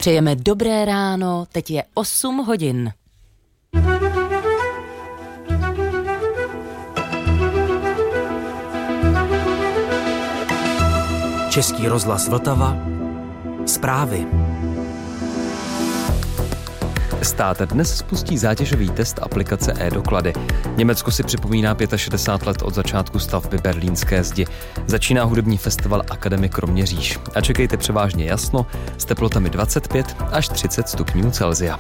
Přejeme dobré ráno, teď je 8 hodin. Český rozhlas Vltava. Zprávy. Stát dnes spustí zátěžový test aplikace e-doklady. Německo si připomíná 65 let od začátku stavby Berlínské zdi. Začíná hudební festival Akademie Kroměříž. A čekejte převážně jasno s teplotami 25 až 30 stupňů Celsia.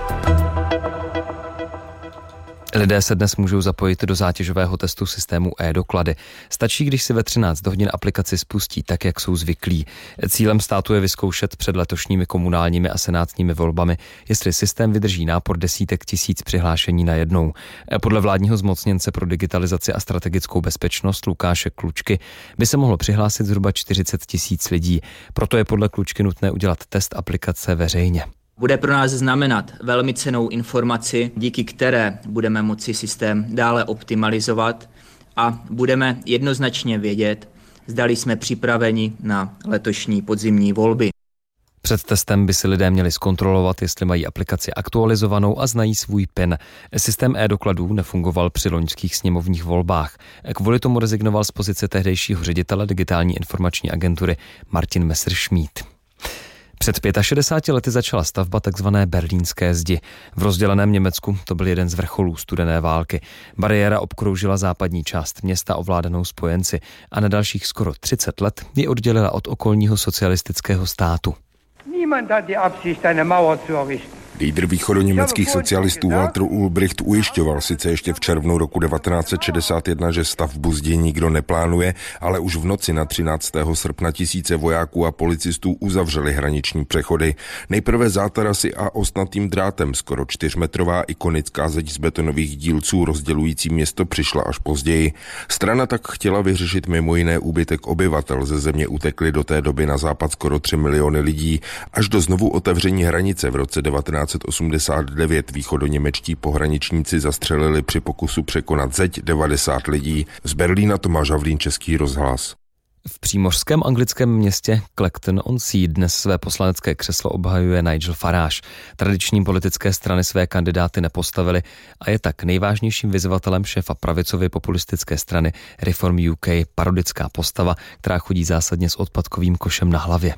Lidé se dnes můžou zapojit do zátěžového testu systému e-doklady. Stačí, když si ve 13 hodin aplikaci spustí tak, jak jsou zvyklí. Cílem státu je vyzkoušet před letošními komunálními a senátními volbami, jestli systém vydrží nápor desítek tisíc přihlášení najednou. Podle vládního zmocněnce pro digitalizaci a strategickou bezpečnost Lukáše Klučky by se mohlo přihlásit zhruba 40 tisíc lidí. Proto je podle Klučky nutné udělat test aplikace veřejně. Bude pro nás znamenat velmi cennou informaci, díky které budeme moci systém dále optimalizovat a budeme jednoznačně vědět, zdali jsme připraveni na letošní podzimní volby. Před testem by si lidé měli zkontrolovat, jestli mají aplikaci aktualizovanou a znají svůj PIN. Systém e-dokladů nefungoval při loňských sněmovních volbách. Kvůli tomu rezignoval z pozice tehdejšího ředitele digitální informační agentury Martin Messerschmidt. Před 65 lety začala stavba tzv. Berlínské zdi. V rozděleném Německu to byl jeden z vrcholů studené války. Bariéra obkroužila západní část města ovládanou spojenci a na dalších skoro 30 let ji oddělila od okolního socialistického státu. Lídr východoněmeckých socialistů Walter Ulbricht ujišťoval sice ještě v červnu roku 1961, že stavbu zdi nikdo neplánuje, ale už v noci na 13. srpna tisíce vojáků a policistů uzavřeli hraniční přechody. Nejprve zátarasy a ostnatým drátem, skoro 4metrová ikonická zeď z betonových dílců rozdělující město přišla až později. Strana tak chtěla vyřešit mimo jiné úbytek obyvatel. Ze země utekli do té doby na západ skoro 3 miliony lidí. Až do znovu otevření hranice v roce 1989 východoněmečtí pohraničníci zastřelili při pokusu překonat zeď 90 lidí. Z Berlína Tomáš Havlín, Český rozhlas. V přímořském anglickém městě Clacton-on-Sea dnes své poslanecké křeslo obhajuje Nigel Farage. Tradiční politické strany své kandidáty nepostavily a je tak nejvážnějším vyzvatelem šéfa pravicově populistické strany Reform UK, parodická postava, která chodí zásadně s odpadkovým košem na hlavě.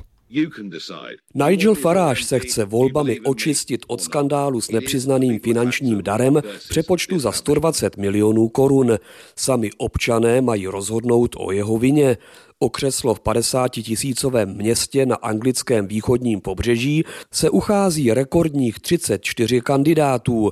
Nigel Farage se chce volbami očistit od skandálu s nepřiznaným finančním darem v přepočtu za 120 milionů korun. Sami občané mají rozhodnout o jeho vině. O křeslo v 50-tisícovém městě na anglickém východním pobřeží se uchází rekordních 34 kandidátů.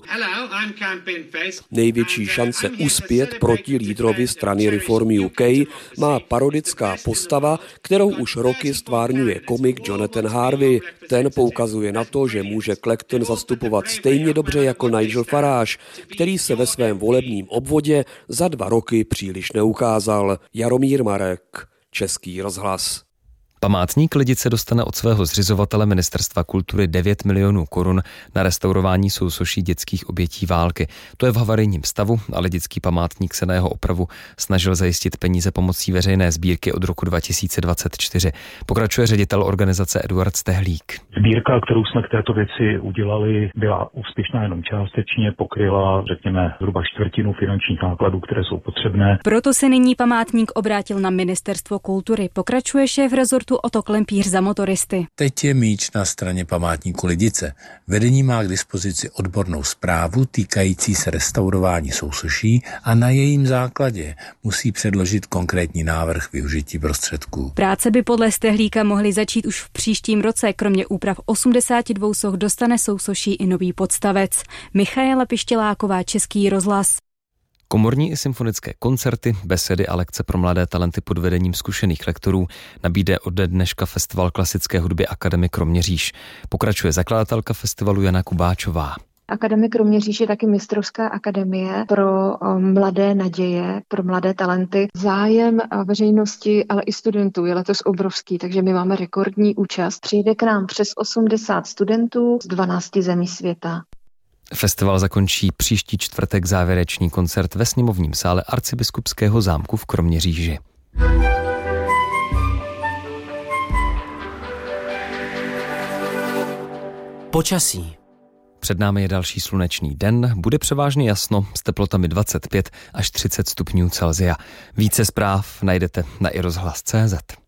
Největší šance uspět proti lídrovi strany Reform UK má parodická postava, kterou už roky stvárňuje komik Jonathan Harvey. Ten poukazuje na to, že může Clacton zastupovat stejně dobře jako Nigel Farage, který se ve svém volebním obvodě za 2 roky příliš neukázal. Jaromír Marek, Český rozhlas. Památník Lidice dostane od svého zřizovatele Ministerstva kultury 9 milionů korun na restaurování sousoší dětských obětí války. To je v havarijním stavu a Lidický památník se na jeho opravu snažil zajistit peníze pomocí veřejné sbírky od roku 2024. Pokračuje ředitel organizace Eduard Stehlík. Sbírka, kterou jsme k této věci udělali, byla úspěšná jenom částečně, pokryla, řekněme, zhruba 1/4 finančních nákladů, které jsou potřebné. Proto se nyní památník obrátil na Ministerstvo kultury. Pokračuje šéf rezortu Oto Klempíř za motoristy. Teď je míč na straně památníku Lidice. Vedení má k dispozici odbornou zprávu týkající se restaurování sousoší a na jejím základě musí předložit konkrétní návrh využití prostředků. Práce by podle Stehlíka mohly začít už v příštím roce. Kromě úprav 82 soch dostane sousoší i nový podstavec. Michaela Pištěláková, Český rozhlas. Komorní i symfonické koncerty, besedy a lekce pro mladé talenty pod vedením zkušených lektorů nabídne ode dneška Festival klasické hudby Akademie Kroměříž. Pokračuje zakladatelka festivalu Jana Kubáčová. Akademie Kroměříž je taky mistrovská akademie pro mladé naděje, pro mladé talenty. Zájem veřejnosti, ale i studentů je letos obrovský, takže my máme rekordní účast. Přijde k nám přes 80 studentů z 12 zemí světa. Festival zakončí příští čtvrtek závěrečný koncert ve sněmovním sále Arcibiskupského zámku v Kroměříži. Počasí. Před námi je další slunečný den, bude převážně jasno s teplotami 25 až 30 stupňů Celsia. Více zpráv najdete na iRozhlas.cz.